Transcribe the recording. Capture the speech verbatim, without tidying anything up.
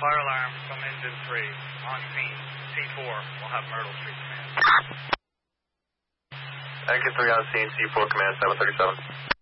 Fire alarm from engine three. On scene. C four will have Myrtle Street command. Engine three on scene, C four command seven thirty-seven.